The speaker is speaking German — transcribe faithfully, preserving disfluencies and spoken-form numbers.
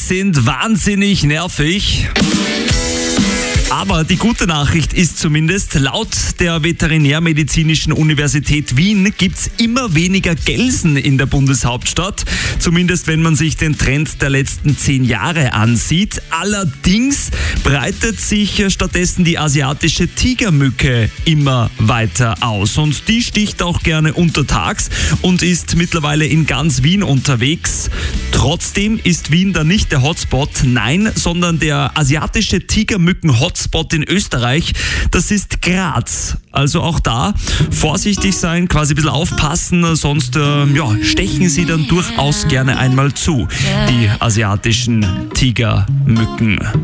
sind wahnsinnig nervig. Aber die gute Nachricht ist zumindest, laut der Veterinärmedizinischen Universität Wien gibt's immer weniger Gelsen in der Bundeshauptstadt. Zumindest wenn man sich den Trend der letzten zehn Jahre ansieht. Allerdings breitet sich stattdessen die asiatische Tigermücke immer weiter aus. Und die sticht auch gerne untertags und ist mittlerweile in ganz Wien unterwegs. Trotzdem ist Wien da nicht der Hotspot, nein, sondern der asiatische Tigermücken-Hotspot in Österreich, das ist Graz. Also auch da vorsichtig sein, quasi ein bisschen aufpassen, sonst äh, ja, stechen sie dann durchaus gerne einmal zu, die asiatischen Tigermücken.